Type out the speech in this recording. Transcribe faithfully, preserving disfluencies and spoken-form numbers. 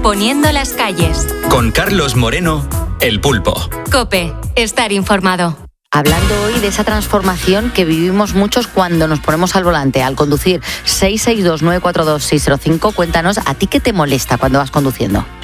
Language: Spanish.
Poniendo las calles. Con Carlos Moreno, El Pulpo. COPE, estar informado. Hablando hoy de esa transformación que vivimos muchos cuando nos ponemos al volante, al conducir. Seis seis dos nueve cuatro dos seis cero cinco, cuéntanos, ¿a ti qué te molesta cuando vas conduciendo?